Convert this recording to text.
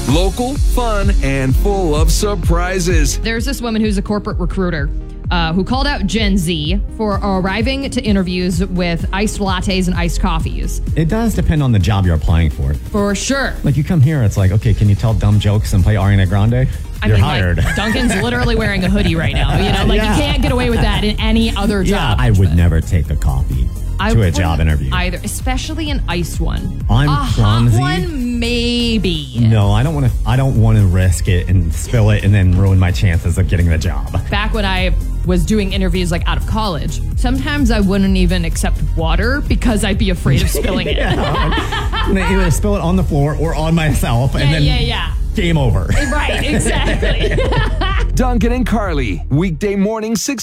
Local, fun, and full of surprises. There's this woman who's a corporate recruiter who called out Gen Z for arriving to interviews with iced lattes and iced coffees. It does depend on the job you're applying for. For sure. Like, you come here, it's like, okay, can you tell dumb jokes and play Ariana Grande? You're hired. Like, Duncan's literally wearing a hoodie right now. You know, like you can't get away with that in any other job. I would never take a coffee to a job interview. Either, especially an iced one. I'm clumsy. Hot one, maybe. No, I don't want to risk it and spill it and then ruin my chances of getting the job. Back when I was doing interviews like out of college, sometimes I wouldn't even accept water because I'd be afraid of spilling it. Either spill it on the floor or on myself and then game over. Right, exactly. Duncan and Carly, weekday morning 6